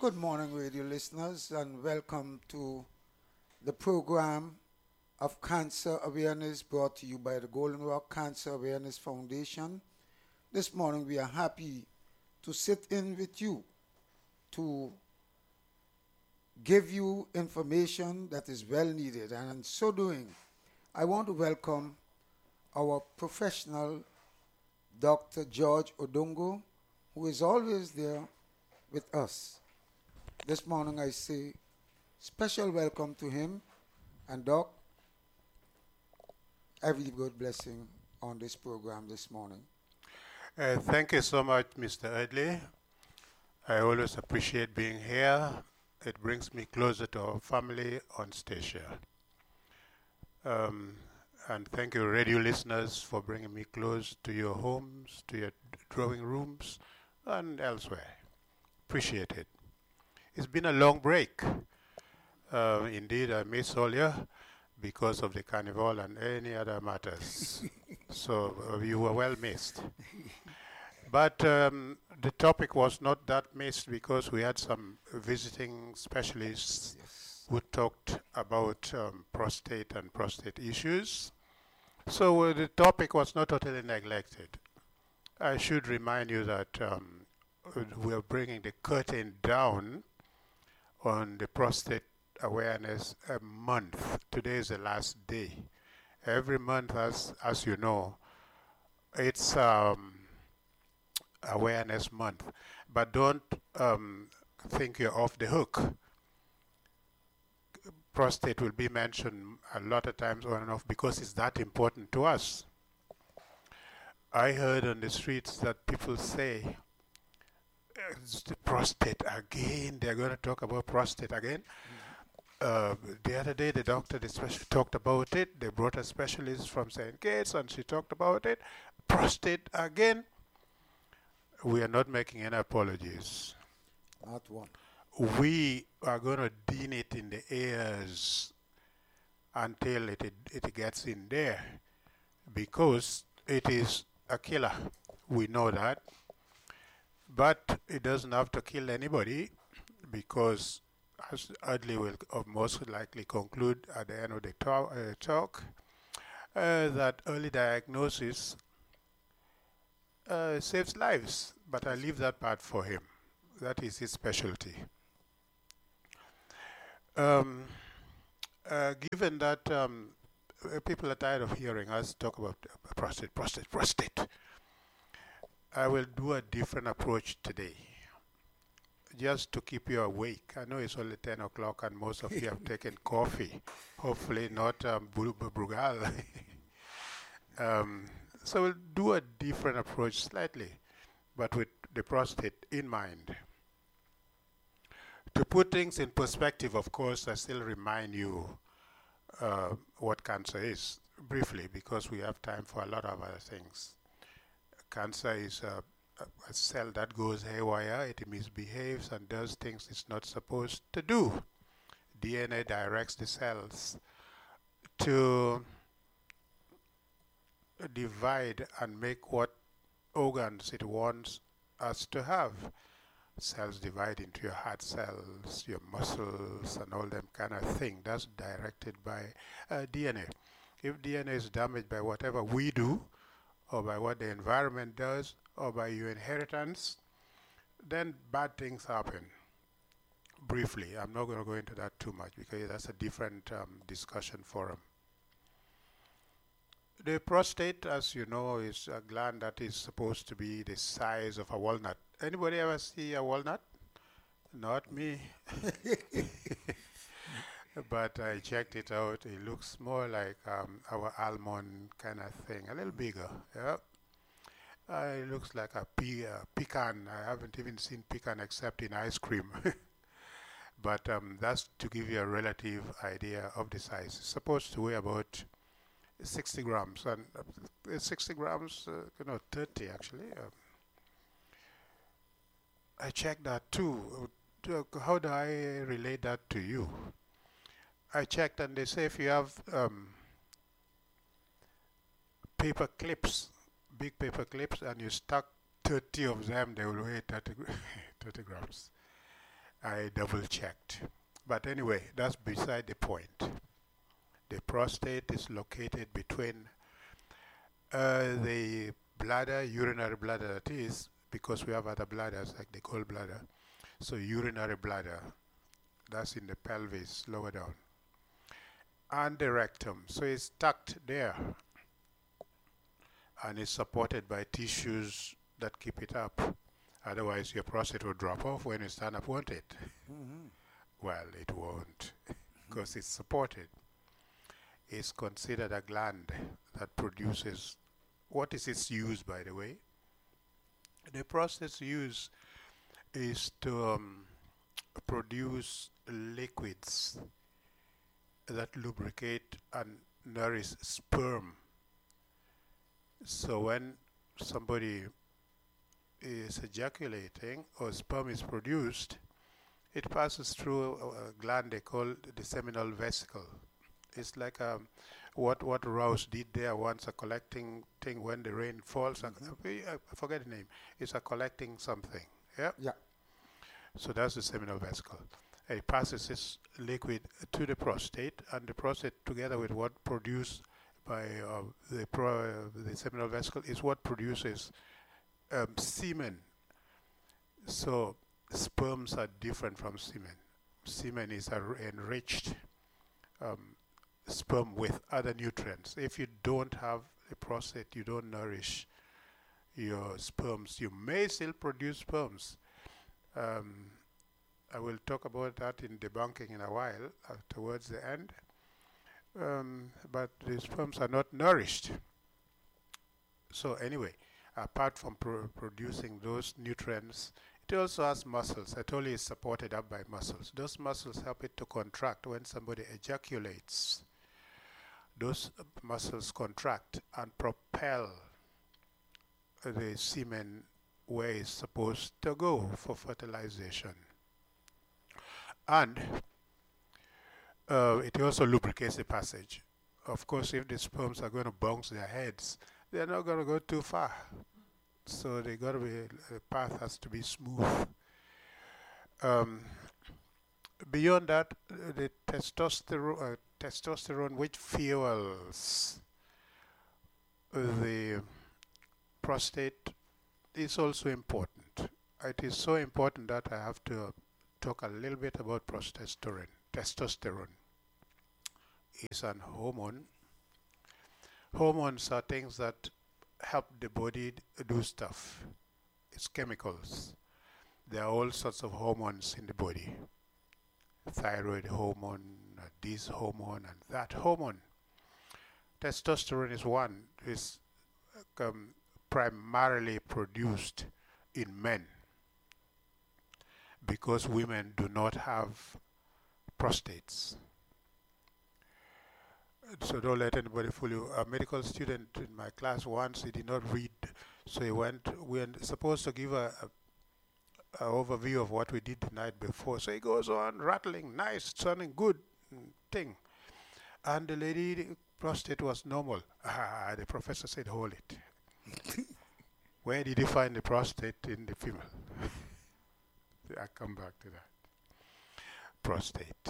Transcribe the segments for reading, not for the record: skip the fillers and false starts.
Good morning, radio listeners, and welcome to the program of Cancer Awareness brought to you by the Golden Rock Cancer Awareness Foundation. This morning, we are happy to sit in with you to give you information that is well needed. And in so doing, I want to welcome our professional Dr. George Odongo, who is always there with us. This morning I say special welcome to him, and Doc, every good blessing on this program this morning. Thank you so much, Mr. Eardley. I always appreciate being here. It brings me closer to our family on Statia. And thank you, radio listeners, for bringing me close to your homes, to your drawing rooms, and elsewhere. Appreciate it. It's been a long break. Indeed, I miss all you because of the carnival and any other matters. So you were well missed. But the topic was not that missed because we had some visiting specialists who talked about prostate and prostate issues. So the topic was not totally neglected. I should remind you that we are bringing the curtain down on the prostate awareness month. Today is the last day. Every month, as you know, it's awareness month. But don't think you're off the hook. Prostate will be mentioned a lot of times on and off because it's that important to us. I heard on the streets that people say, it's the prostate again. They're going to talk about prostate again. The other day, the doctor talked about it. They brought a specialist from St. Kitts, and she talked about it. Prostate again. We are not making any apologies. Not one. We are going to dean it in the ears until it gets in there, because it is a killer. We know that. But it doesn't have to kill anybody, because, as Audley will most likely conclude at the end of the talk, that early diagnosis saves lives. But I leave that part for him. That is his specialty. Given that people are tired of hearing us talk about prostate, I will do a different approach today, just to keep you awake. I know it's only 10 o'clock and most of you have taken coffee, hopefully not Brugal. So we'll do a different approach slightly, but with the prostate in mind. To put things in perspective, of course, I still remind you what cancer is, briefly, because we have time for a lot of other things. Cancer is a cell that goes haywire. It misbehaves and does things it's not supposed to do. DNA directs the cells to divide and make what organs it wants us to have. Cells divide into your heart cells, your muscles, and all them kind of thing. That's directed by DNA. If DNA is damaged by whatever we do, or by what the environment does, or by your inheritance, then bad things happen. Briefly, I'm not going to go into that too much because that's a different discussion forum. The prostate, as you know, is a gland that is supposed to be the size of a walnut. Anybody ever see a walnut? Not me. But I checked it out. It looks more like our almond kind of thing, a little bigger. Yeah. It looks like a pecan. I haven't even seen pecan except in ice cream. But that's to give you a relative idea of the size. It's supposed to weigh about 60 grams, and 60 grams, 30 actually. I checked that too. How do I relate that to you? I checked, and they say if you have paper clips, big paper clips, and you stuck 30 of them, they will weigh 30 grams. I double checked. But anyway, that's beside the point. The prostate is located between the bladder, urinary bladder that is, because we have other bladders like the gallbladder. So urinary bladder, that's in the pelvis, lower down. And the rectum, so it's tucked there. And it's supported by tissues that keep it up. Otherwise, your prostate will drop off when you stand up, won't it? Mm-hmm. Well, it won't, because it's supported. It's considered a gland that produces, what is its use, by the way? The prostate's use is to produce liquids that lubricate and nourish sperm. So when somebody is ejaculating or sperm is produced, it passes through a gland they call the seminal vesicle. It's like what Rouse did there once, a collecting thing when the rain falls. I forget the name. It's a collecting something. Yeah. Yeah. So that's the seminal vesicle. It passes this liquid to the prostate, and the prostate, together with what produced by the seminal vesicle, is what produces semen. So sperms are different from semen. Semen is enriched sperm with other nutrients. If you don't have a prostate, you don't nourish your sperms. You may still produce sperms. I will talk about that in debunking in a while, towards the end. But the sperms are not nourished. So anyway, apart from producing those nutrients, it also has muscles. I told you it's supported up by muscles. Those muscles help it to contract when somebody ejaculates. Those muscles contract and propel the semen where it's supposed to go for fertilization. And it also lubricates the passage. Of course, if the sperms are going to bounce their heads, they're not going to go too far. So they got to be, the path has to be smooth. Beyond that, the testosterone which fuels the prostate is also important. It is so important that I have to talk a little bit about progesterone. Testosterone is an hormone. Hormones are things that help the body do stuff. It's chemicals. There are all sorts of hormones in the body. Thyroid hormone, this hormone, and that hormone. Testosterone is one. It's primarily produced in men because women do not have prostates. So don't let anybody fool you. A medical student in my class once, he did not read, so we were supposed to give a overview of what we did the night before. So he goes on rattling, nice, sounding good thing. And the lady, prostate was normal. The professor said, hold it. Where did you find the prostate in the female? I come back to that. Prostate.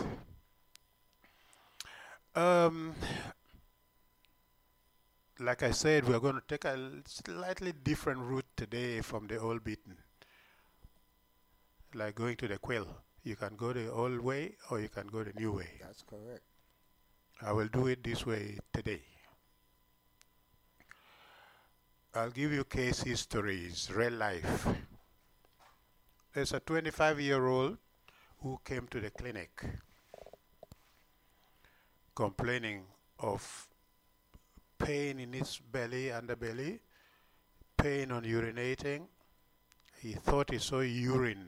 Like I said, we're going to take a slightly different route today from the old beaten. Like going to the quill. You can go the old way or you can go the new way. That's correct. I will do it this way today. I'll give you case histories, real life. There's a 25-year-old who came to the clinic complaining of pain in his belly, underbelly, pain on urinating. He thought he saw urine.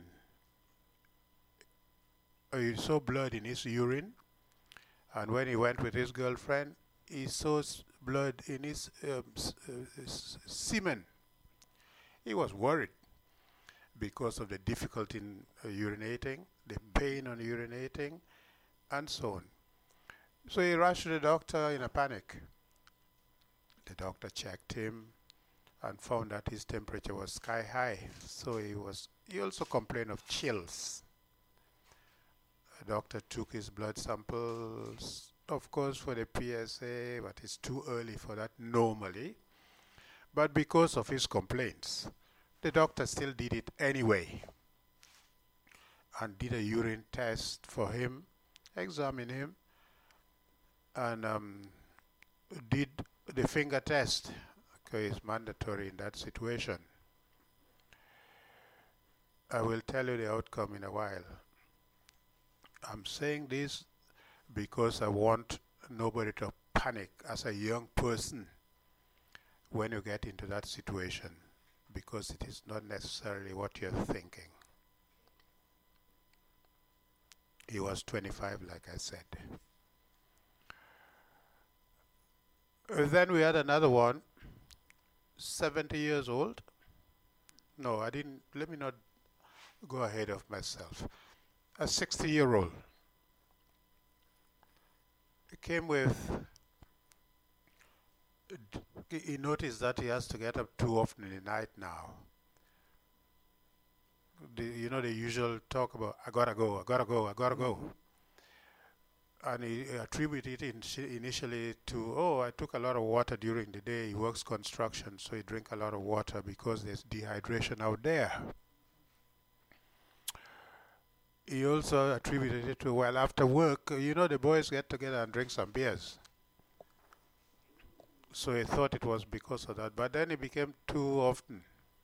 He saw blood in his urine. And when he went with his girlfriend, he saw blood in his semen. He was worried because of the difficulty in urinating, the pain on urinating, and so on. So he rushed to the doctor in a panic. The doctor checked him and found that his temperature was sky high. So he also complained of chills. The doctor took his blood samples, of course, for the PSA, but it's too early for that normally. But because of his complaints, the doctor still did it anyway and did a urine test for him, examined him, and did the finger test, because it's mandatory in that situation. I will tell you the outcome in a while. I'm saying this because I want nobody to panic as a young person when you get into that situation, because it is not necessarily what you're thinking. He was 25, like I said. Then we had another one, 70 years old. No, I didn't, let me not go ahead of myself. A 60-year-old. He came with, he noticed that he has to get up too often in the night now. You know the usual talk about, I gotta go, I gotta go, I gotta go. And he attributed it initially to, oh, I took a lot of water during the day. He works construction, so he drinks a lot of water because there's dehydration out there. He also attributed it to, well, after work, you know, the boys get together and drink some beers. So he thought it was because of that, but then it became too often.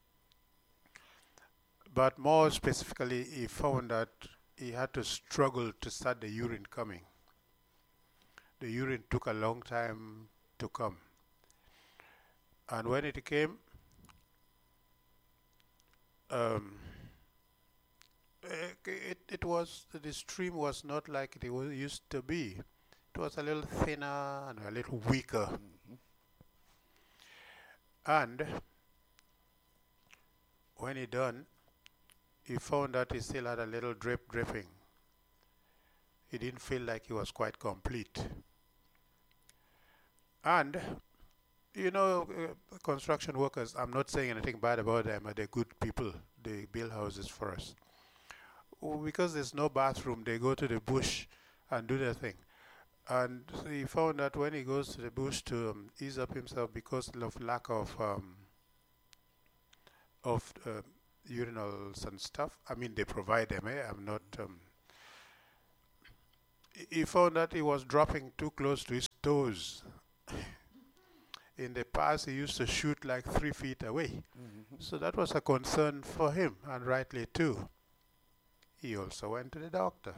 But more specifically, he found that he had to struggle to start the urine coming. The urine took a long time to come. And when it came, the stream was not like it used to be. It was a little thinner and a little weaker. And when he done, he found that he still had a little dripping. He didn't feel like he was quite complete. And, you know, construction workers, I'm not saying anything bad about them, they're good people. They build houses for us. Because there's no bathroom, they go to the bush and do their thing. And so he found that when he goes to the bush to ease up himself because of lack of urinals and stuff, I mean, they provide them, I'm not... he found that he was dropping too close to his toes. In the past, he used to shoot like 3 feet away. So that was a concern for him, and rightly too. He also went to the doctor.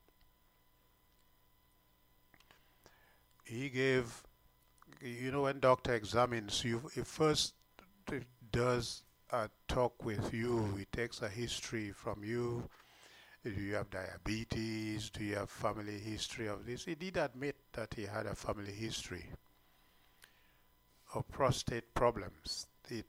He gave, you know, when doctor examines you, he first does a talk with you. He takes a history from you. Do you have diabetes? Do you have family history of this? He did admit that he had a family history of prostate problems. He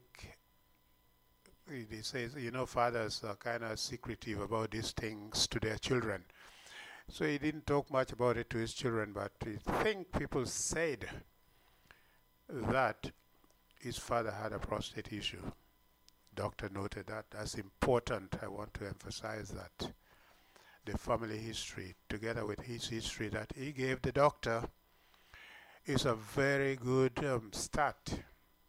says, you know, fathers are kind of secretive about these things to their children. So he didn't talk much about it to his children, but I think people said that his father had a prostate issue. Doctor noted that. That's important. I want to emphasize that. The family history, together with his history that he gave the doctor, is a very good start.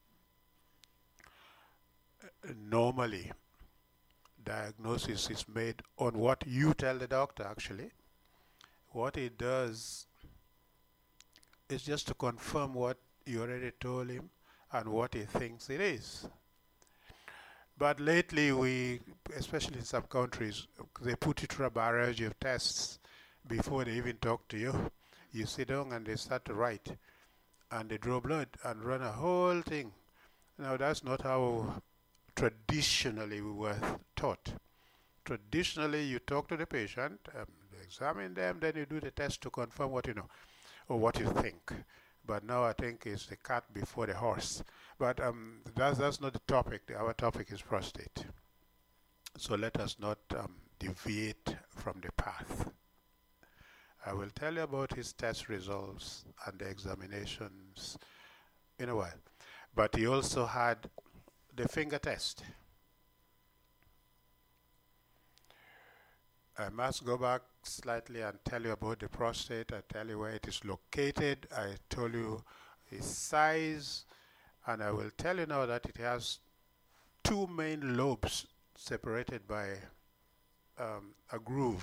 Normally, diagnosis is made on what you tell the doctor, actually. What he does is just to confirm what you already told him and what he thinks it is. But lately, we, especially in some countries, they put you through a barrage of tests before they even talk to you. You sit down and they start to write, and they draw blood and run a whole thing. Now, that's not how traditionally we were taught. Traditionally, you talk to the patient, examine them, then you do the test to confirm what you know or what you think. But now I think it's the cat before the horse. But that's not the topic. Our topic is prostate. So let us not deviate from the path. I will tell you about his test results and the examinations in a while. But he also had the finger test. I must go back slightly and tell you about the prostate. I tell you where it is located. I told you its size, and I will tell you now that it has two main lobes separated by a groove.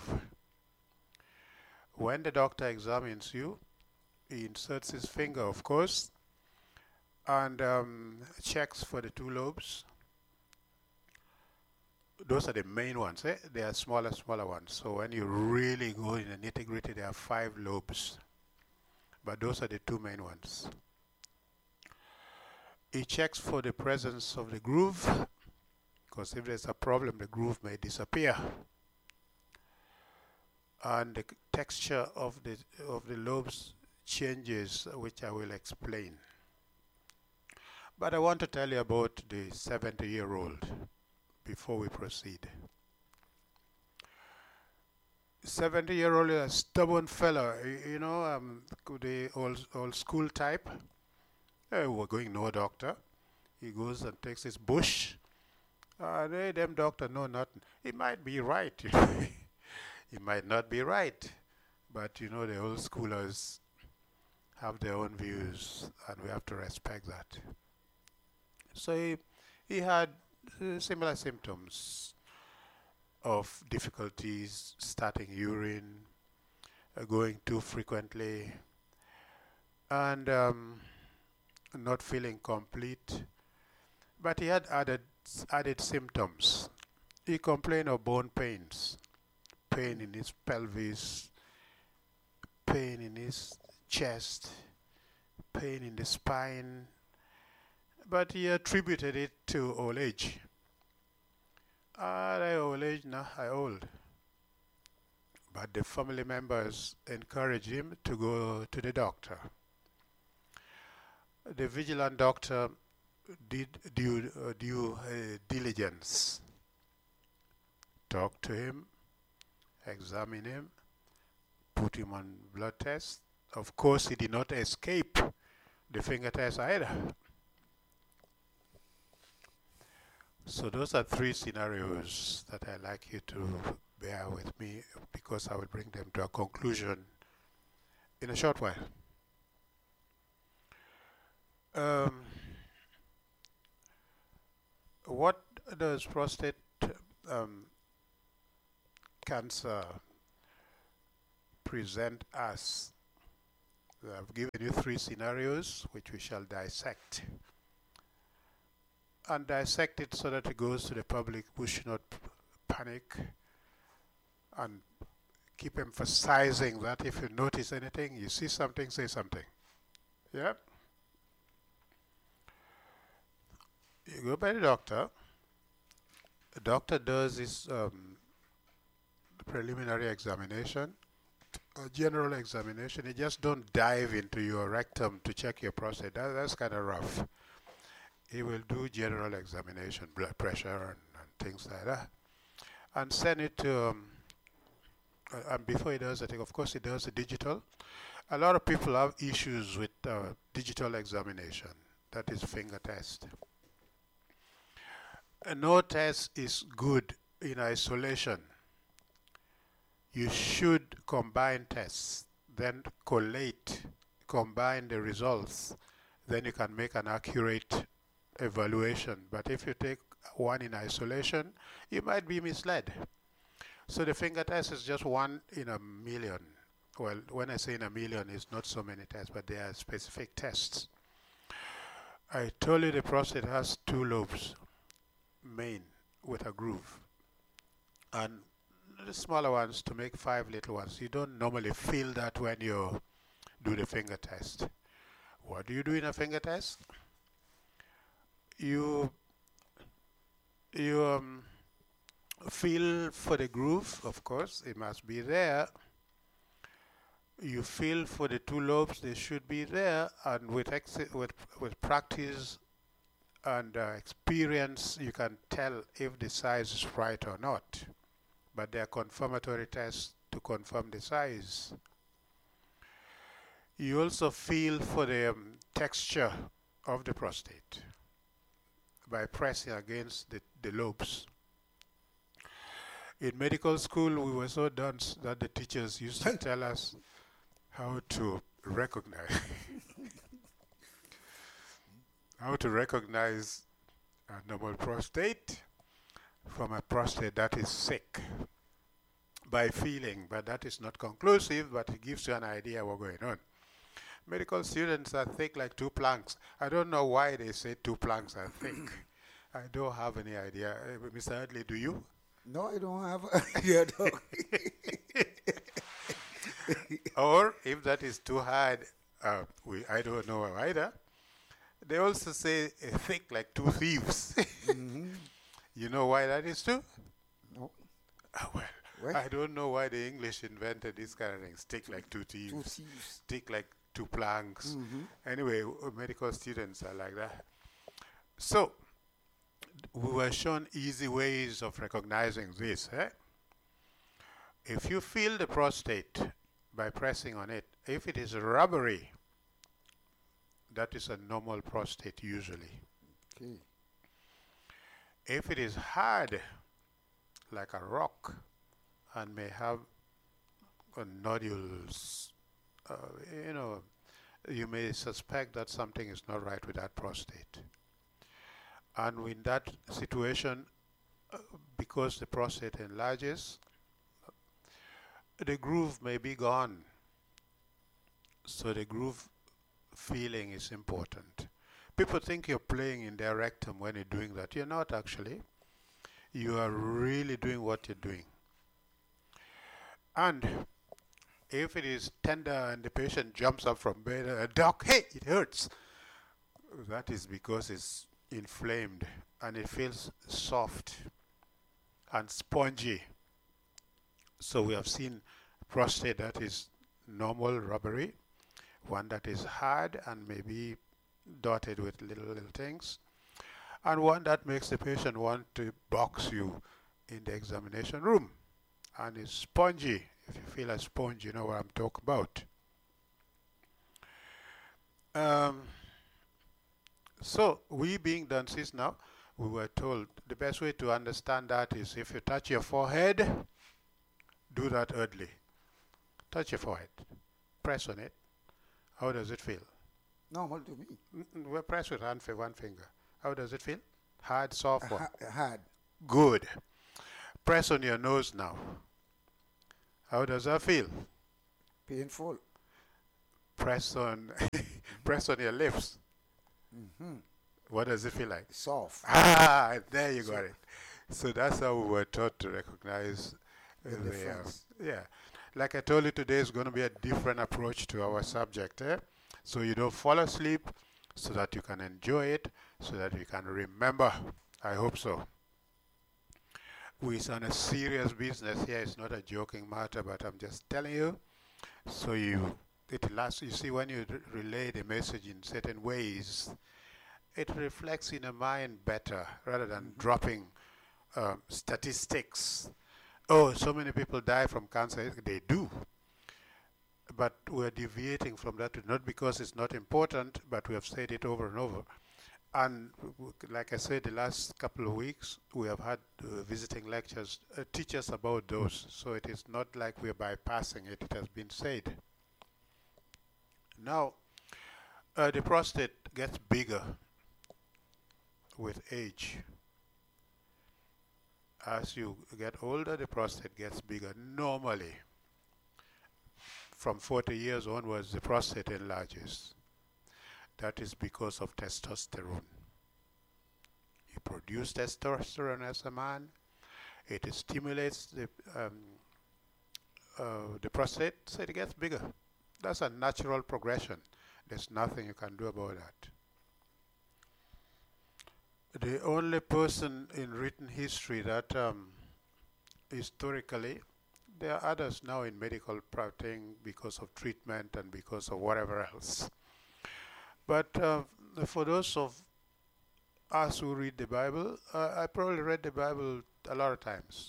When the doctor examines you, he inserts his finger, of course, and checks for the two lobes. Those are the main ones. There are smaller ones. So when you really go in the nitty-gritty, there are 5 lobes. But those are the two main ones. He checks for the presence of the groove, because if there's a problem, the groove may disappear. And the texture of the lobes changes, which I will explain. But I want to tell you about the 70-year-old before we proceed. 70-year-old is a stubborn fella, you know, the old school type. We're going no doctor. He goes and takes his bush. Them doctor know nothing. He might be right, you know. He might not be right, but you know the old schoolers have their own views, and we have to respect that. So he had similar symptoms of difficulties starting urine, going too frequently, and not feeling complete. But he had added symptoms. He complained of bone pains, pain in his pelvis, pain in his chest, pain in the spine, but he attributed it to old age. I old age, nah, I old. But the family members encouraged him to go to the doctor. The vigilant doctor did due diligence. Talked to him, examined him, put him on blood test. Of course, he did not escape the finger test either. So those are 3 scenarios that I'd like you to bear with me, because I will bring them to a conclusion in a short while. What does prostate cancer present us? I've given you 3 scenarios which we shall dissect. And dissect it so that it goes to the public. We should not panic, and keep emphasizing that if you notice anything, you see something, say something. Yep. You go by the doctor. The doctor does his preliminary examination, a general examination. You just don't dive into your rectum to check your prostate. That's kind of rough. He will do general examination, blood pressure and things like that, and send it to, and before he does, I think, of course, he does the digital. A lot of people have issues with digital examination. That is finger test. No test is good in isolation. You should combine tests, then combine the results, then you can make an accurate evaluation. But if you take one in isolation, you might be misled. So the finger test is just 1 in a million. Well, when I say in a million, it's not so many tests, but they are specific tests. I told you the prostate has 2 lobes, main, with a groove, and the smaller ones to make 5 little ones. You don't normally feel that when you do the finger test. What do you do in a finger test? You feel for the groove, of course, it must be there. You feel for the 2 lobes, they should be there, and with practice and experience, you can tell if the size is right or not. But they are confirmatory tests to confirm the size. You also feel for the texture of the prostate by pressing against the lobes. In medical school, we were so dunce that the teachers used to tell us how to recognize how to recognize a normal prostate from a prostate that is sick by feeling, but that is not conclusive, but it gives you an idea what's going on. Medical students are thick like two planks. I don't know why they say two planks are thick. I don't have any idea. Mr. Hadley, do you? No, I don't have an idea, dog. Or if that is too hard, I don't know either. They also say thick like two thieves. You know why that is too? No. Well, I don't know why the English invented this kind of thing. Stick like two thieves. Two thieves. Stick like two planks. Anyway, medical students are like that. So, we were shown easy ways of recognizing this. If you feel the prostate by pressing on it, if it is rubbery, that is a normal prostate usually. Okay. If it is hard, like a rock, and may have nodules, you may suspect that something is not right with that prostate. And in that situation, because the prostate enlarges, the groove may be gone. So the groove feeling is important. People think you're playing in their rectum when you're doing that. You're not actually. You are really doing what you're doing. And if it is tender and the patient jumps up from bed, doc, hey, it hurts. That is because it's inflamed and it feels soft and spongy. So we have seen prostate that is normal, rubbery, one that is hard and maybe dotted with little things, and one that makes the patient want to box you in the examination room and is spongy. If you feel a sponge, you know what I'm talking about. So we being dunces now, we were told the best way to understand that is if you touch your forehead, do that early. Touch your forehead. Press on it. How does it feel? Normal to me. Well, press with one finger. How does it feel? Hard, soft, what? Hard. Good. Press on your nose now. How does that feel? Painful. Press on press on your lips. What does it feel like? Soft. Ah, there you got it. So that's how we were taught to recognize The difference. yeah. Like I told you, today is going to be a different approach to our subject. So you don't fall asleep, so that you can enjoy it, so that you can remember. I hope so. We're on a serious business here. It's not a joking matter, but I'm just telling you. So it lasts. You see, when you relay the message in certain ways, it reflects in the mind better rather than dropping statistics. Oh, so many people die from cancer. They do. But we're deviating from that, not because it's not important, but we have said it over and over. And like I said, the last couple of weeks, we have had visiting lectures, teach us about those. So it is not like we're bypassing it. It has been said. Now, the prostate gets bigger with age. As you get older, the prostate gets bigger normally. From 40 years onwards, the prostate enlarges. That is because of testosterone. You produce testosterone as a man. It stimulates the prostate, so it gets bigger. That's a natural progression. There's nothing you can do about that. The only person in written history that historically, there are others now in medical practicing because of treatment and because of whatever else. But for those of us who read the Bible, I probably read the Bible a lot of times.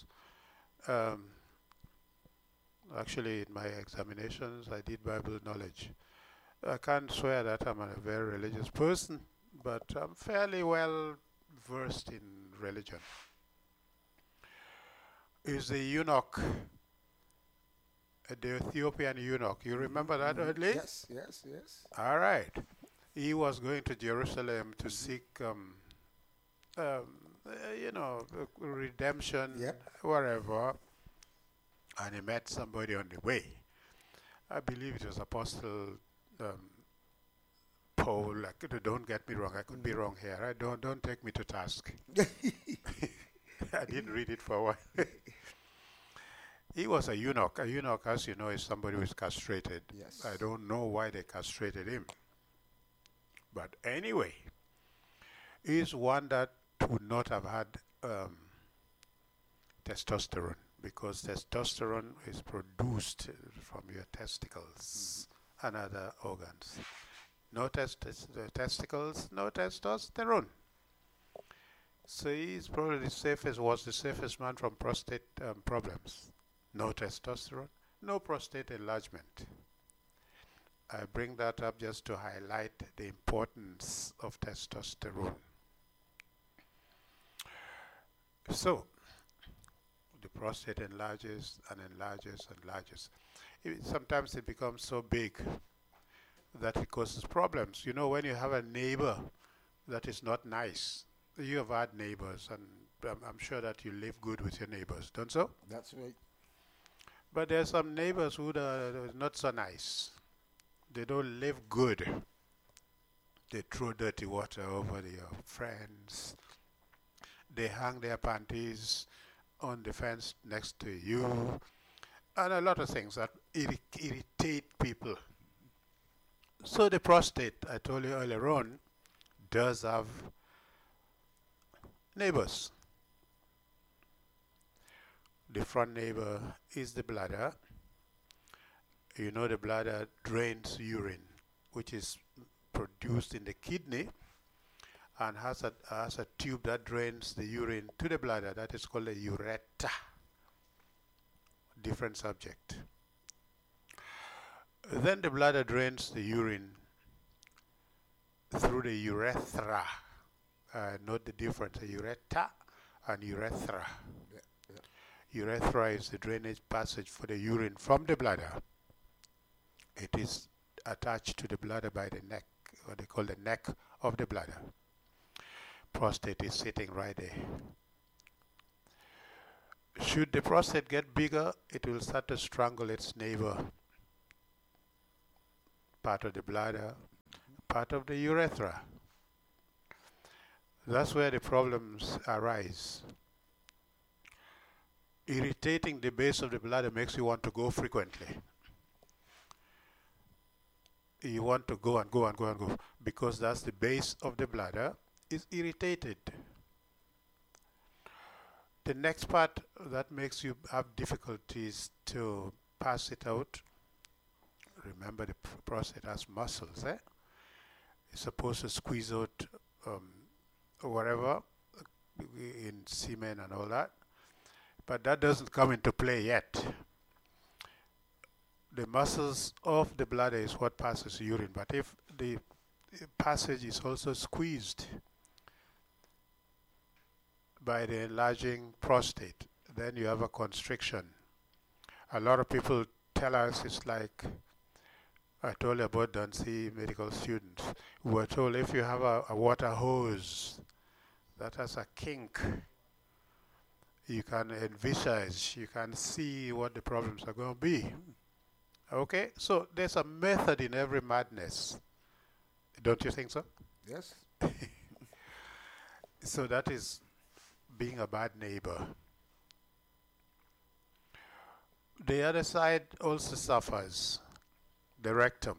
Actually, in my examinations, I did Bible knowledge. I can't swear that I'm a very religious person, but I'm fairly well versed in religion. is the eunuch, the Ethiopian eunuch. You remember that, Early? Yes, yes, yes. All right. He was going to Jerusalem to seek, redemption, Yep. wherever, and he met somebody on the way. I believe it was Apostle Paul. Don't get me wrong. I could be wrong here. Right? Don't take me to task. I didn't read it for a while. He was a eunuch. A eunuch, as you know, is somebody who is castrated. Yes. I don't know why they castrated him. But anyway, he's one that would not have had testosterone, because testosterone is produced from your testicles and other organs. No testicles, no testosterone. So he's probably was the safest man from prostate problems. No testosterone, no prostate enlargement. I bring that up just to highlight the importance of testosterone. So, the prostate enlarges and enlarges and enlarges. Sometimes it becomes so big that it causes problems. You know, when you have a neighbor that is not nice, you have had neighbors, and I'm sure that you live good with your neighbors, don't so? That's right. But there are some neighbors who are not so nice. They don't live good. They throw dirty water over their friends. They hang their panties on the fence next to you. And a lot of things that irritate people. So the prostate, I told you earlier on, does have neighbors. The front neighbor is the bladder. You know, the bladder drains urine, which is produced in the kidney, and has a tube that drains the urine to the bladder. That is called a ureter. Different subject. Then the bladder drains the urine through the urethra. Note the difference, a ureter and urethra. Urethra is the drainage passage for the urine from the bladder. It is attached to the bladder by the neck, what they call the neck of the bladder. Prostate is sitting right there. Should the prostate get bigger, it will start to strangle its neighbor. Part of the bladder, part of the urethra. That's where the problems arise. Irritating the base of the bladder makes you want to go frequently. You want to go and go and go and go, because that's the base of the bladder is irritated. The next part that makes you have difficulties to pass it out, remember the prostate has muscles, It's supposed to squeeze out whatever in semen and all that, but that doesn't come into play yet. The muscles of the bladder is what passes urine, but if the passage is also squeezed by the enlarging prostate, then you have a constriction. A lot of people tell us it's like, I told you about Dunseith medical students who were told if you have a water hose that has a kink, you can envisage, you can see what the problems are going to be. Okay, so there's a method in every madness. Don't you think so? Yes. So that is being a bad neighbor. The other side also suffers, the rectum.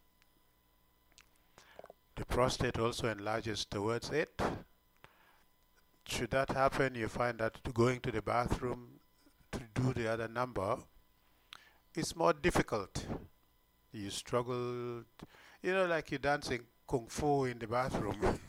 The prostate also enlarges towards it. Should that happen, you find that going to the bathroom to do the other number is more difficult. You struggle, like you're dancing kung fu in the bathroom.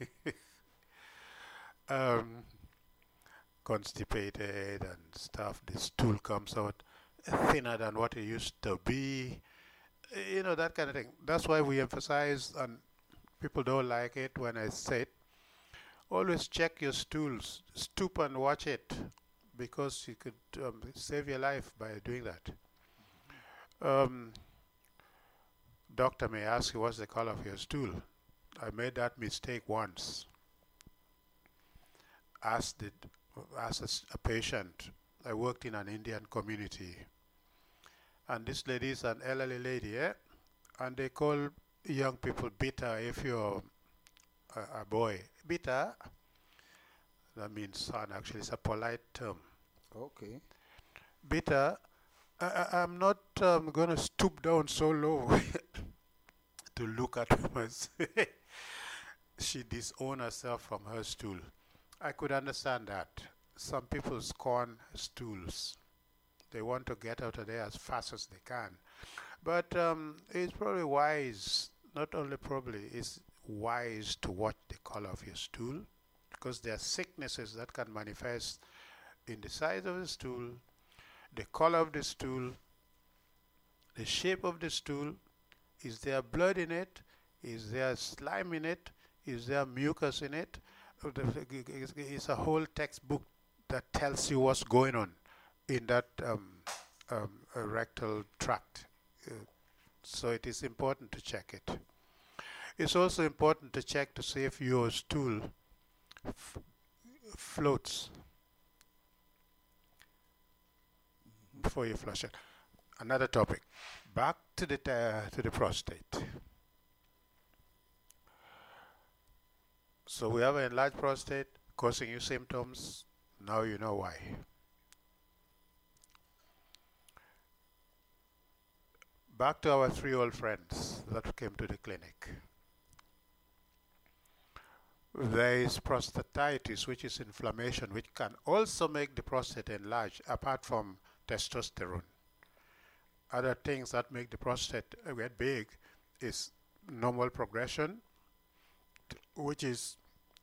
Constipated and stuff. The stool comes out thinner than what it used to be. That kind of thing. That's why we emphasize, and people don't like it when I say it, always check your stools. Stoop and watch it. because you could save your life by doing that. Um, doctor may ask you, what's the color of your stool? I made that mistake once. Asked a patient. I worked in an Indian community, and this lady is an elderly lady, and they call young people beta if you're a boy. Beta, that means son, actually. It's a polite term. Okay. Beta, I'm not going to stoop down so low to look at her. She disowned herself from her stool. I could understand that. Some people scorn stools. They want to get out of there as fast as they can. But it's probably wise, not only probably, it's wise to watch the color of your stool, because there are sicknesses that can manifest in the size of the stool, the color of the stool, the shape of the stool. Is there blood in it? Is there slime in it? Is there mucus in it? It's a whole textbook that tells you what's going on in that rectal tract. So it is important to check it. It's also important to check to see if your stool floats before you flush it. Another topic. Back to the prostate. So we have an enlarged prostate causing you symptoms. Now you know why. Back to our 3 old friends that came to the clinic. There is prostatitis, which is inflammation, which can also make the prostate enlarge, apart from testosterone. Other things that make the prostate get big is normal progression, which is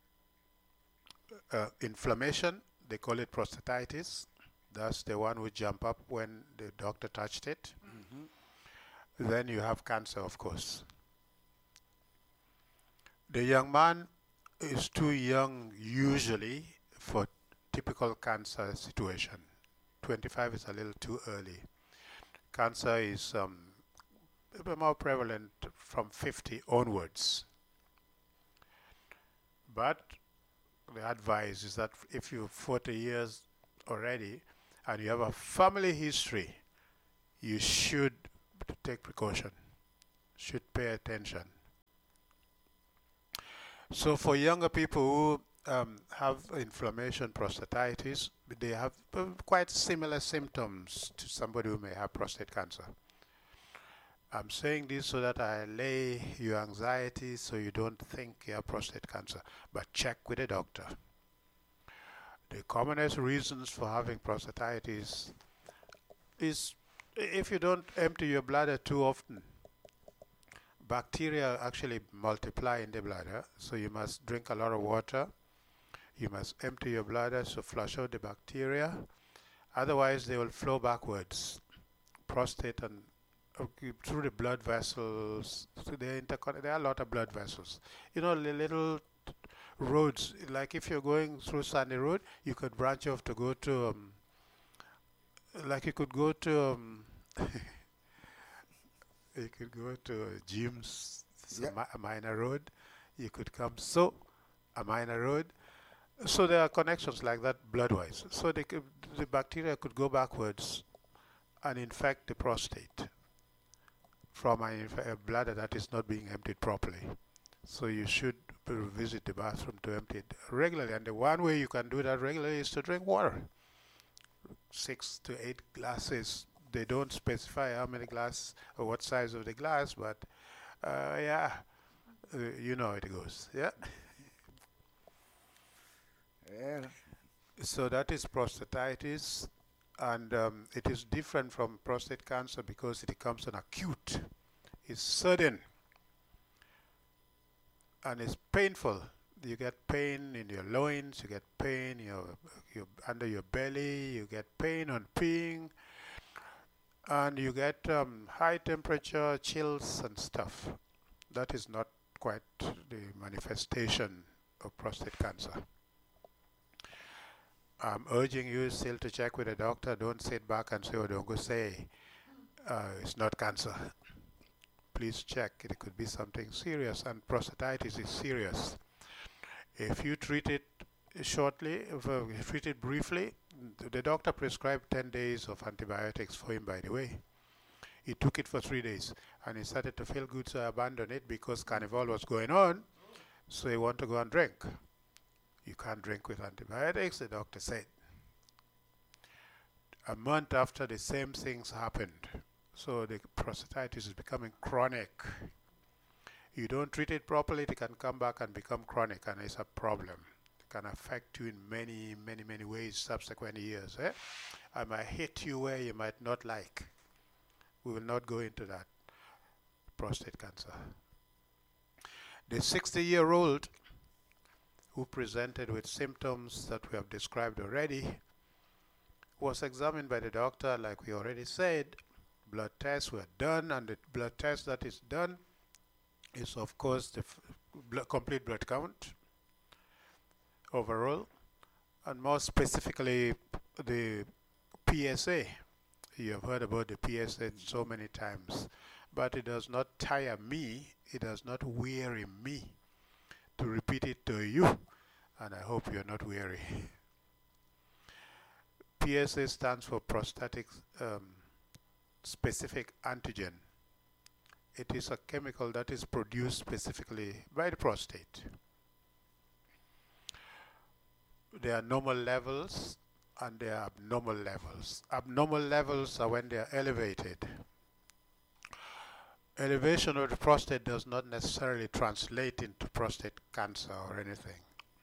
inflammation. They call it prostatitis. That's the one which jump up when the doctor touched it. Mm-hmm. Then you have cancer, of course. The young man is too young usually for typical cancer situation. 25 is a little too early. Cancer is more prevalent from 50 onwards. But the advice is that if you're 40 years already and you have a family history, you should take precaution, should pay attention. So for younger people who have inflammation, prostatitis, they have quite similar symptoms to somebody who may have prostate cancer. I'm saying this so that I allay your anxiety so you don't think you have prostate cancer, but check with a doctor. The commonest reasons for having prostatitis is if you don't empty your bladder too often. Bacteria actually multiply in the bladder, so you must drink a lot of water. You must empty your bladder to flush out the bacteria. Otherwise, they will flow backwards. Prostate and through the blood vessels, there are a lot of blood vessels. You know, the little roads, like if you're going through Sandy Road, you could branch off to go to, like you could go to, you could go to James, a minor road. You could come a minor road. So there are connections like that blood-wise. So the bacteria could go backwards and infect the prostate from a bladder that is not being emptied properly. So you should visit the bathroom to empty it regularly. And the one way you can do that regularly is to drink water. 6 to 8 glasses. They don't specify how many glasses or what size of the glass, but you know how it goes. Yeah. Yeah. So that is prostatitis, and it is different from prostate cancer because it becomes an acute. It's sudden, and it's painful. You get pain in your loins, you get pain under your belly, you get pain on peeing, and you get high temperature, chills and stuff. That is not quite the manifestation of prostate cancer. I'm urging you still to check with a doctor. Don't sit back and say, oh, don't go say it's not cancer. Please check. It could be something serious, and prostatitis is serious. If you treat it shortly, if you treat it briefly, the doctor prescribed 10 days of antibiotics for him, by the way. He took it for 3 days, and he started to feel good, so I abandoned it because carnival was going on, so he wanted to go and drink. You can't drink with antibiotics, the doctor said. A month after, the same things happened. So the prostatitis is becoming chronic. You don't treat it properly, it can come back and become chronic, and it's a problem. It can affect you in many, many, many ways subsequent years. I might hit you where you might not like. We will not go into that. Prostate cancer. The 60-year-old who presented with symptoms that we have described already was examined by the doctor, like we already said. Blood tests were done, and the blood test that is done is, of course, the complete blood count overall, and more specifically the PSA. You have heard about the PSA so many times, but it does not tire me, it does not weary me to repeat it to you, and I hope you're not weary. PSA stands for prostatic specific antigen. It is a chemical that is produced specifically by the prostate. There are normal levels and there are abnormal levels. Abnormal levels are when they are elevated. Elevation of the prostate does not necessarily translate into prostate cancer or anything.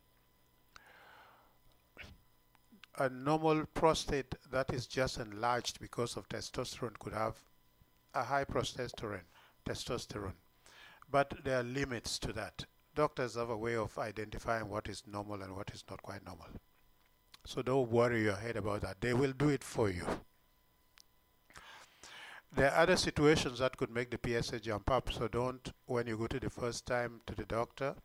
A normal prostate that is just enlarged because of testosterone could have a high testosterone. But there are limits to that. Doctors have a way of identifying what is normal and what is not quite normal. So don't worry your head about that. They will do it for you. There are other situations that could make the PSA jump up, so don't, when you go to the first time to the doctor,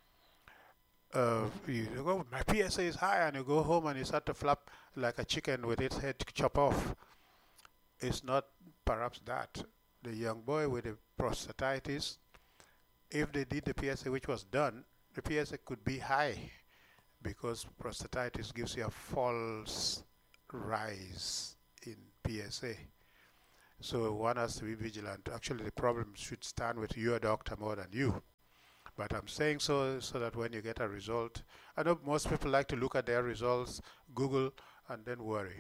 you go, my PSA is high, and you go home and you start to flap like a chicken with its head chopped off. It's not perhaps that. The young boy with the prostatitis, if they did the PSA which was done, the PSA could be high because prostatitis gives you a false rise in PSA. So one has to be vigilant. Actually, the problem should stand with your doctor more than you. But I'm saying so that when you get a result, I know most people like to look at their results, Google, and then worry.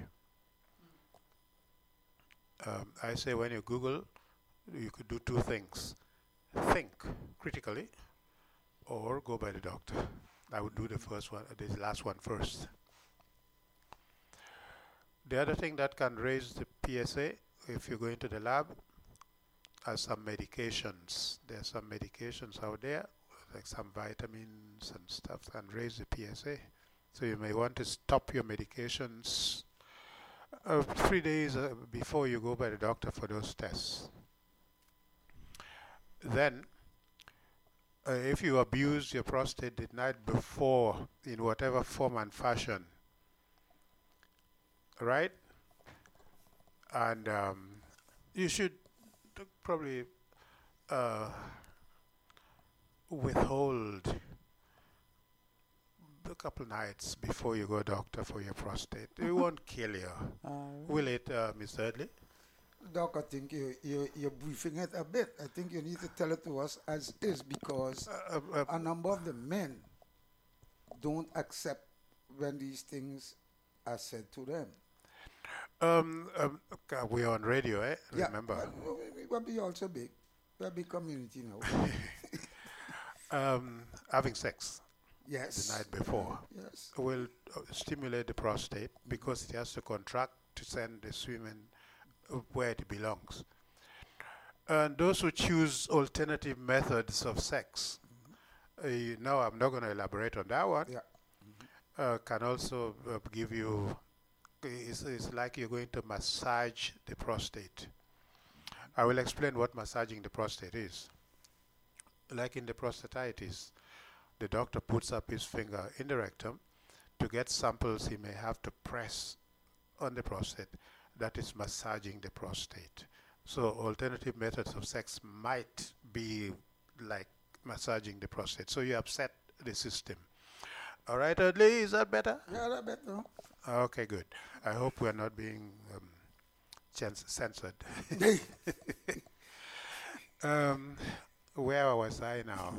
I say when you Google, you could do two things. Think critically or go by the doctor. I would do the first one, the last one first. The other thing that can raise the PSA, if you go into the lab, are some medications. There are some medications out there, like some vitamins and stuff, that can raise the PSA. So you may want to stop your medications 3 days before you go by the doctor for those tests. Then, if you abuse your prostate the night before in whatever form and fashion, right? And you should probably withhold a couple nights before you go doctor for your prostate. It won't kill you. Will it, Mr. Edley? Doc, I think you're briefing it a bit. I think you need to tell it to us as is, because a number of the men don't accept when these things are said to them. We're on radio, eh? Yeah, Remember. We'll be also big. We're a big community now. Having sex. Yes. The night before. Yes. Will stimulate the prostate because it has to contract to send the semen where it belongs. And those who choose alternative methods of sex, now I'm not going to elaborate on that one, can also give you, it's like you're going to massage the prostate. I will explain what massaging the prostate is. Like in the prostatitis, the doctor puts up his finger in the rectum to get samples, he may have to press on the prostate. That is massaging the prostate. So alternative methods of sex might be like massaging the prostate. So you upset the system. All right, Audley, is that better? Yeah, that's better. Okay, good. I hope we're not being censored. Where was I now?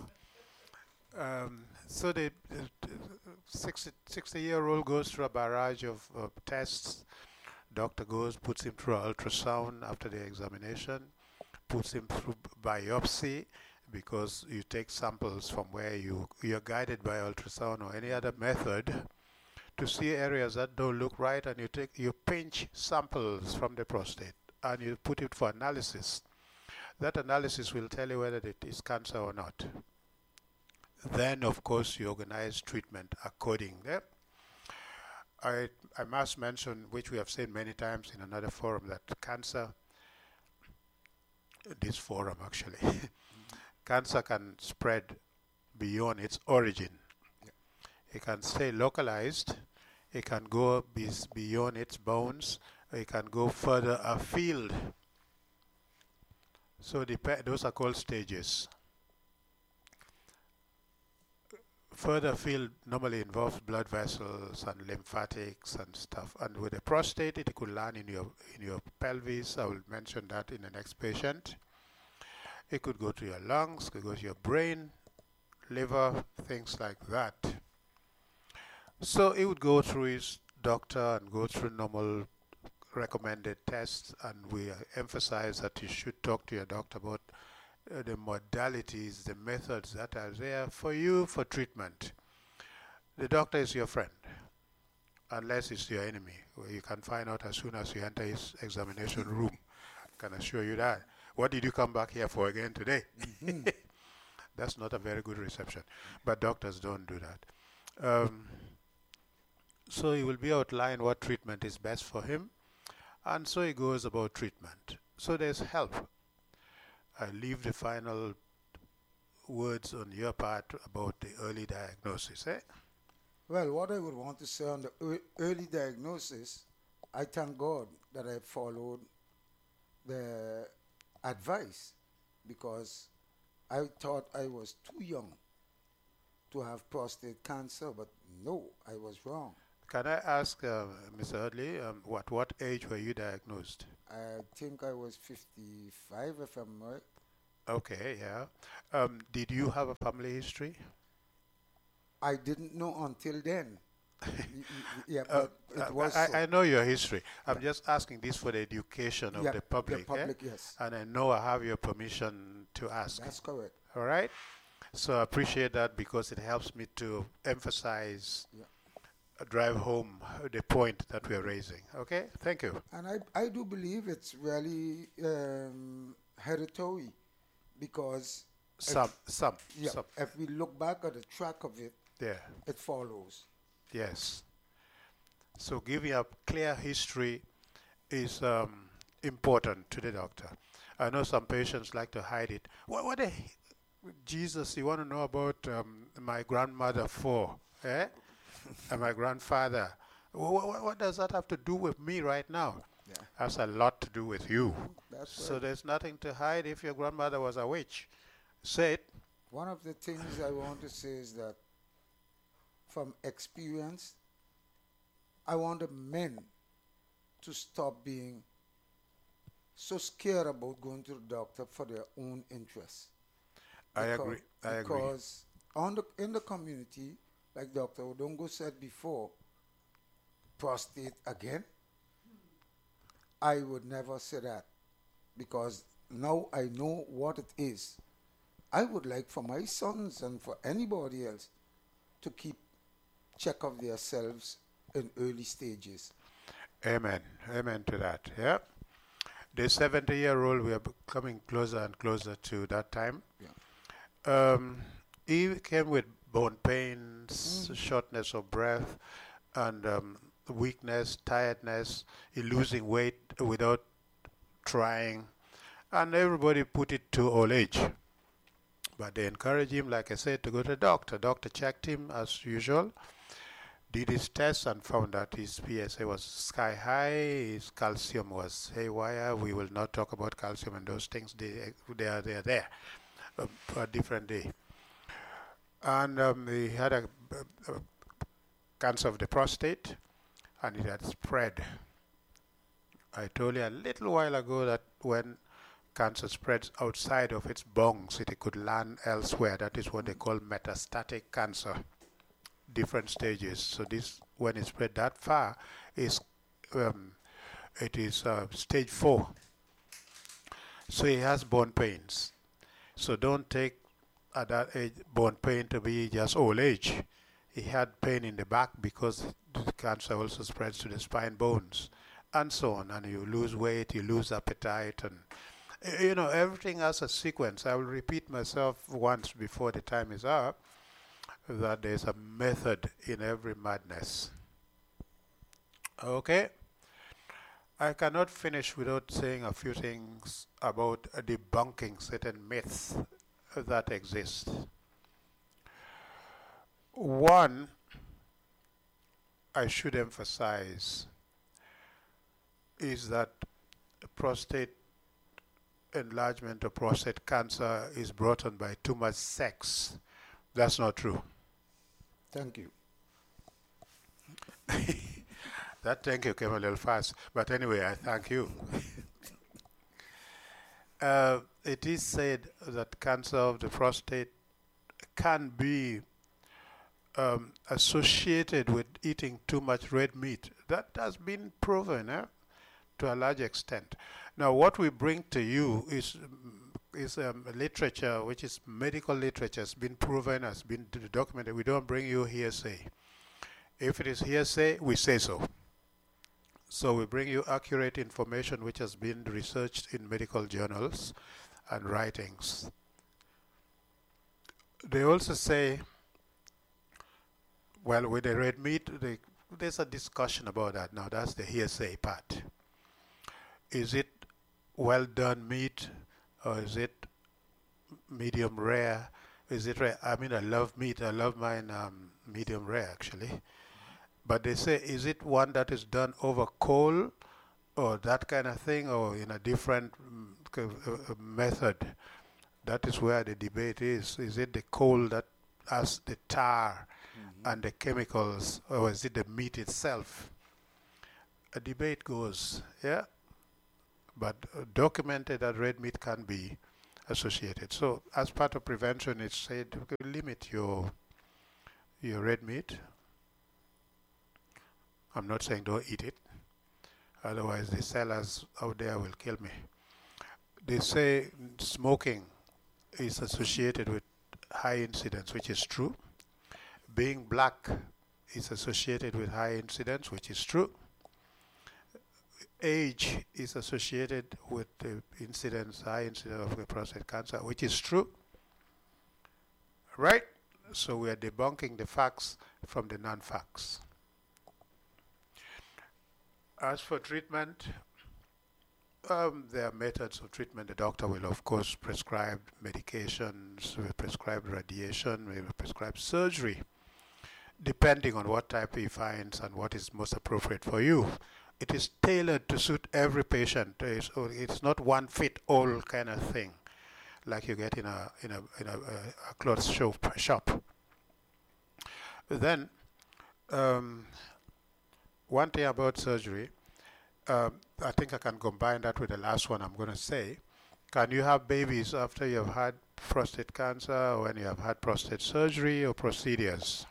So the 60-year-old goes through a barrage of tests. Doctor goes, puts him through an ultrasound after the examination, puts him through biopsy, because you take samples from where you're guided by ultrasound or any other method to see areas that don't look right, and you pinch samples from the prostate and you put it for analysis. That analysis will tell you whether it is cancer or not. Then, of course, you organize treatment accordingly. I must mention, which we have said many times in another forum, that cancer, this forum actually, cancer can spread beyond its origin. It can stay localized, it can go beyond its bounds, it can go further afield. So those are called stages. Further afield normally involves blood vessels and lymphatics and stuff. And with the prostate, it could land in your pelvis. I will mention that in the next patient. It could go to your lungs, it could go to your brain, liver, things like that. So it would go through his doctor and go through normal recommended tests, and we emphasize that you should talk to your doctor about the modalities, the methods that are there for you for treatment. The doctor is your friend, unless it's your enemy, where you can find out as soon as you enter his examination room. I can assure you that. What did you come back here for again today? Mm-hmm. That's not a very good reception, but doctors don't do that. So he will be outlined what treatment is best for him, and so he goes about treatment. So there's help. I leave the final words on your part about the early diagnosis. Well, what I would want to say on the early diagnosis, I thank God that I followed the advice, because I thought I was too young to have prostate cancer, but no, I was wrong. Can I ask, Mr. Audley, what age were you diagnosed? I think I was 55, if I'm right. Okay, yeah. Did you have a family history? I didn't know until then. Yeah, but it was I know your history. I'm just asking this for the education of the public. The public, yes. And I know I have your permission to ask. That's correct. All right? So I appreciate that, because it helps me to emphasize, drive home the point that we're raising. Okay? Thank you. And I do believe it's really hereditary, because some. If we look back at the track of it, it follows. Yes. So giving a clear history is important to the doctor. I know some patients like to hide it. What Jesus, you want to know about my grandmother for? Eh? And my grandfather. What does that have to do with me right now? Yeah. Has a lot to do with you. That's so right. There's nothing to hide. If your grandmother was a witch, say it. One of the things I want to say is that from experience, I want the men to stop being so scared about going to the doctor for their own interests. I agree. Because in the community, like Dr. Odongo said before, prostate again, I would never say that, because now I know what it is. I would like for my sons and for anybody else to keep check of themselves in early stages. Amen. Amen to that. Yeah. The 70-year-old, we are coming closer and closer to that time. Yeah. He came with bone pains, shortness of breath, and weakness, tiredness, losing weight without trying, and everybody put it to old age. But they encouraged him, like I said, to go to the doctor. Doctor checked him as usual. did his tests and found that his PSA was sky high, his calcium was haywire. We will not talk about calcium and those things. They are there for a different day. And he had a cancer of the prostate, and it had spread. I told you a little while ago that when cancer spreads outside of its bungs, it could land elsewhere. That is what they call metastatic cancer. Different stages. So this, when it spread that far, is it is stage 4. So he has bone pains. So don't take at that age bone pain to be just old age. He had pain in the back because the cancer also spreads to the spine bones, and so on. And you lose weight, you lose appetite, and you know, everything has a sequence. I will repeat myself once before the time is up, that there's a method in every madness. Okay? I cannot finish without saying a few things about debunking certain myths that exist. One, I should emphasize, is that prostate enlargement or prostate cancer is brought on by too much sex. That's not true. Thank you. That thank you came a little fast, but anyway, I thank you. It is said that cancer of the prostate can be associated with eating too much red meat. That has been proven to a large extent. Now, what we bring to you is literature, which is medical literature, has been proven, has been documented. We don't bring you hearsay. If it is hearsay, we say so. So we bring you accurate information which has been researched in medical journals and writings. They also say, well, with the red meat, there's a discussion about that. Now, that's the hearsay part. Is it well done meat, or is it medium rare? Is it rare? I mean, I love meat. I love mine medium rare, actually. But they say, is it one that is done over coal, or that kind of thing, or in a different method? That is where the debate is. Is it the coal that has the tar and the chemicals, or is it the meat itself? A debate goes, yeah? But documented that red meat can be associated. So as part of prevention, it's said limit your red meat. I'm not saying don't eat it. Otherwise, the sellers out there will kill me. They say smoking is associated with high incidence, which is true. Being black is associated with high incidence, which is true. Age is associated with the high incidence of prostate cancer, which is true. Right? So we are debunking the facts from the non-facts. As for treatment, there are methods of treatment. The doctor will, of course, prescribe medications, will prescribe radiation, will prescribe surgery, depending on what type he finds and what is most appropriate for you. It is tailored to suit every patient. It's not one fit all kind of thing, like you get in a clothes shop. Then, one thing about surgery, I think I can combine that with the last one I'm going to say. Can you have babies after you have had prostate cancer, or when you have had prostate surgery or procedures?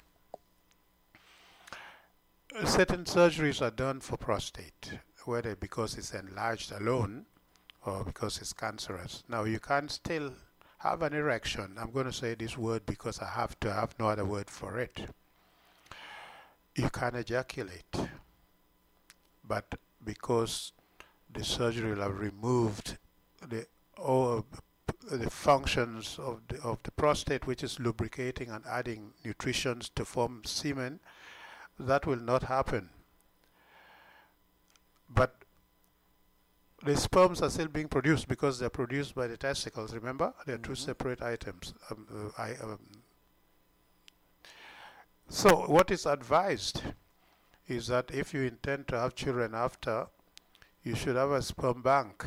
Certain surgeries are done for prostate, whether because it's enlarged alone or because it's cancerous. Now, you can still have an erection. I'm going to say this word because I have no other word for it. You can ejaculate, but because the surgery will have removed the functions of the prostate, which is lubricating and adding nutrition to form semen, that will not happen. But the sperms are still being produced because they're produced by the testicles. Remember, they're two separate items. So what is advised is that if you intend to have children after, you should have a sperm bank.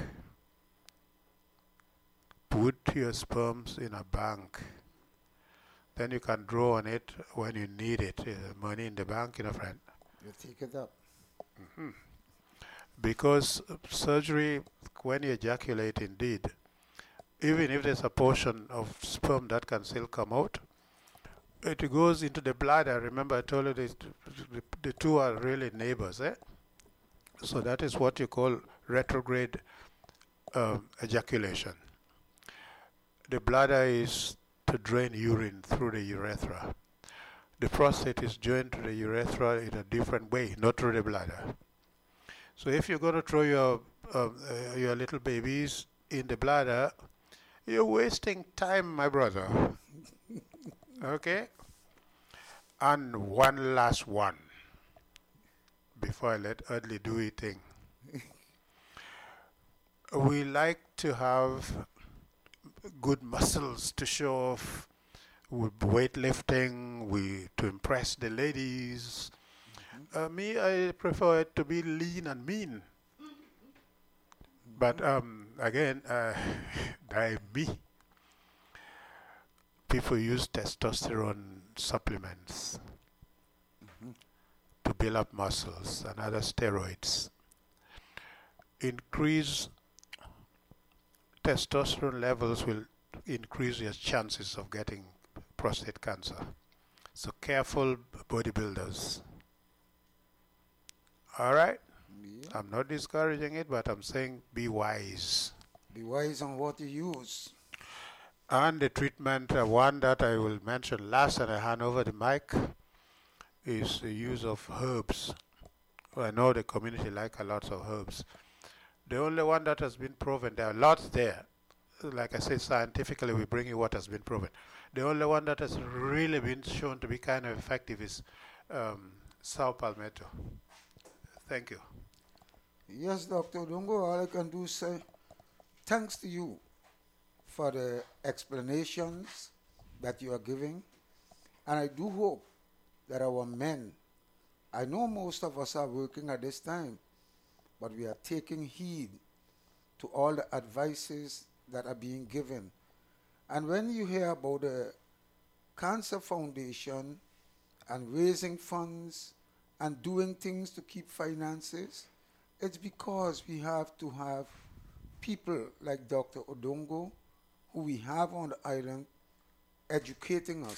Put your sperms in a bank. Then you can draw on it when you need it. Money in the bank, friend. You take it up. Mm-hmm. Because surgery, when you ejaculate indeed, even if there's a portion of sperm that can still come out, it goes into the bladder. Remember I told you the two are really neighbors. So that is what you call retrograde ejaculation. The bladder is to drain urine through the urethra. The prostate is joined to the urethra in a different way, not through the bladder. So if you're going to throw your little babies in the bladder, you're wasting time, my brother. Okay? And one last one before I let Audley do his thing. We like to have good muscles to show off with weightlifting, to impress the ladies. Me, I prefer it to be lean and mean. But again, that me. People use testosterone supplements to build up muscles and other steroids. Increase testosterone levels will increase your chances of getting prostate cancer. So careful, bodybuilders. All right? Yeah. I'm not discouraging it, but I'm saying be wise. Be wise on what you use. And the treatment, one that I will mention last and I hand over the mic, is the use of herbs. I know the community like a lot of herbs. The only one that has been proven, there are lots there. Like I said, scientifically we bring you what has been proven. The only one that has really been shown to be kind of effective is saw palmetto. Thank you. Yes, Dr. Odongo, all I can do is say thanks to you for the explanations that you are giving. And I do hope that our men, I know most of us are working at this time, but we are taking heed to all the advices that are being given. And when you hear about the Cancer Foundation and raising funds and doing things to keep finances, it's because we have to have people like Dr. Odongo, who we have on the island, educating us